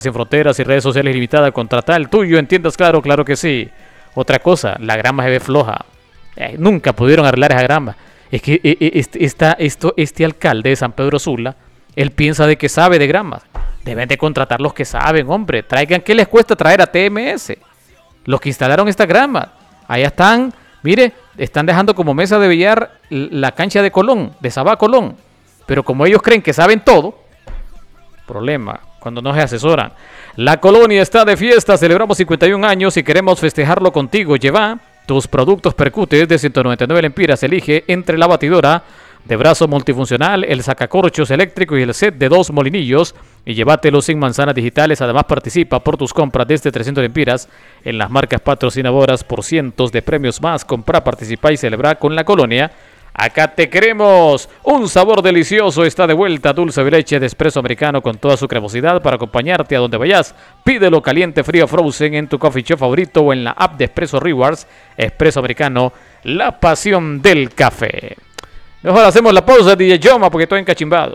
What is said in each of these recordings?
Sin fronteras y redes sociales limitadas, contrata el tuyo en tiendas Claro, claro que sí. Otra cosa, la grama se ve floja. Nunca pudieron arreglar esa grama. Es que este alcalde de San Pedro Sula, él piensa de que sabe de gramas. Deben de contratar los que saben, hombre. Traigan, ¿qué les cuesta traer a TMS? Los que instalaron esta grama. Allá están, mire, están dejando como mesa de billar la cancha de Colón, de Sabá Colón. Pero como ellos creen que saben todo, problema cuando no se asesoran. La colonia está de fiesta, celebramos 51 años y queremos festejarlo contigo. Lleva tus productos Percutes de 199 lempiras. Elige entre la batidora de brazo multifuncional, el sacacorchos eléctrico y el set de 2 molinillos y llévatelo sin manzanas digitales. Además participa por tus compras desde 300 lempiras en las marcas patrocinadoras por cientos de premios más. Compra, participa y celebra con la colonia. Acá te queremos. Un sabor delicioso está de vuelta. Dulce de leche de espresso americano con toda su cremosidad para acompañarte a donde vayas. Pídelo caliente, frío, frozen en tu coffee shop favorito o en la app de Espresso Rewards. Espresso americano, la pasión del café. Mejor hacemos la pausa, DJ Joma, porque estoy encachimbado.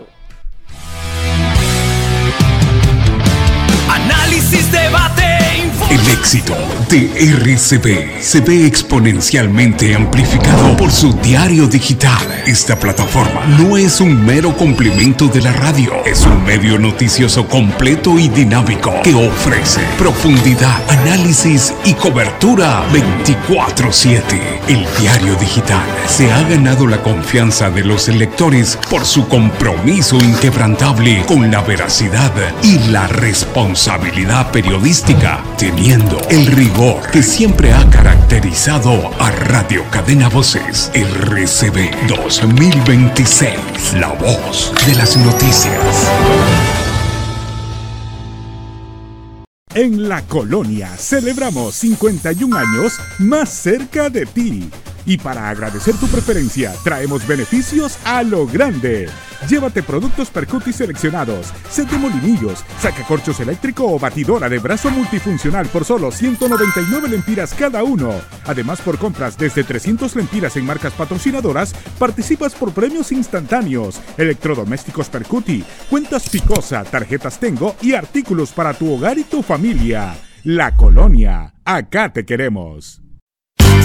Análisis, debate, El éxito de RCB se ve exponencialmente amplificado por su diario digital. Esta plataforma no es un mero complemento de la radio, es un medio noticioso completo y dinámico que ofrece profundidad, análisis y cobertura 24/7. El diario digital se ha ganado la confianza de los lectores por su compromiso inquebrantable con la veracidad y la responsabilidad periodística, teniendo el rigor que siempre ha caracterizado a Radio Cadena Voces. RCB 2026, la voz de las noticias. En La Colonia celebramos 51 años más cerca de ti. Y para agradecer tu preferencia, traemos beneficios a lo grande. Llévate productos Percutis seleccionados, set de molinillos, sacacorchos eléctrico o batidora de brazo multifuncional por solo 199 lempiras cada uno. Además, por compras desde 300 lempiras en marcas patrocinadoras, participas por premios instantáneos, electrodomésticos Percuti, cuentas Picosa, tarjetas Tengo y artículos para tu hogar y tu familia. La Colonia, acá te queremos.